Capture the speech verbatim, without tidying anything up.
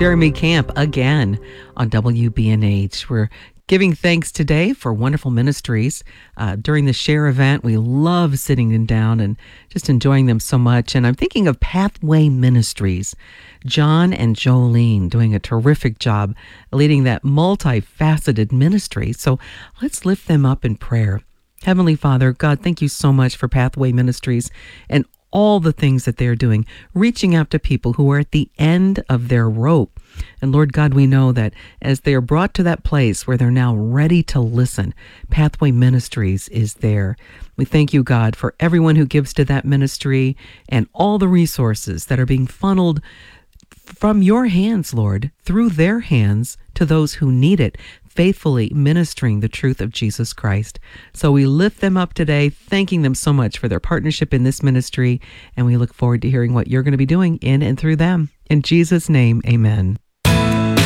Jeremy Camp again on W B N H. We're giving thanks today for wonderful ministries. Uh, during the Share event, we love sitting down and just enjoying them so much. And I'm thinking of Pathway Ministries. John and Jolene doing a terrific job leading that multifaceted ministry. So let's lift them up in prayer. Heavenly Father, God, thank you so much for Pathway Ministries and all the things that they're doing, reaching out to people who are at the end of their rope. And Lord God, we know that as they are brought to that place where they're now ready to listen, Pathway Ministries is there. We thank you, God, for everyone who gives to that ministry and all the resources that are being funneled from your hands, Lord, through their hands to those who need it, faithfully ministering the truth of Jesus Christ. So we lift them up today, thanking them so much for their partnership in this ministry, and we look forward to hearing what you're going to be doing in and through them. In Jesus' name, amen.